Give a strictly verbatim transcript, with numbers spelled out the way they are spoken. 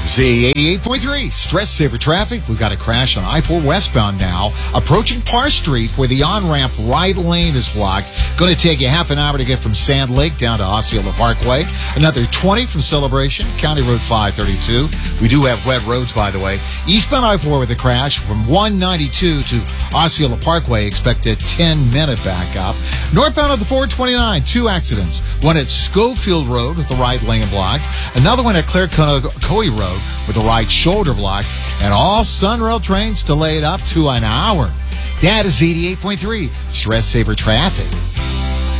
Z eighty-eight point three, stress saver traffic. We've got a crash on I four westbound now, approaching Parr Street where the on-ramp right lane is blocked. Going to take you half an hour to get from Sand Lake down to Osceola Parkway. Another twenty from Celebration, County Road five thirty-two. We do have wet roads, by the way. Eastbound I four with a crash from one ninety-two to Osceola Parkway. Expect a ten-minute backup. Northbound of the four twenty-nine, two accidents. One at Schofield Road with the right lane blocked. Another one at Clare Coe Road with the right shoulder blocked, and all Sunrail trains delayed up to an hour. That is eighty-eight point three, stress saver traffic.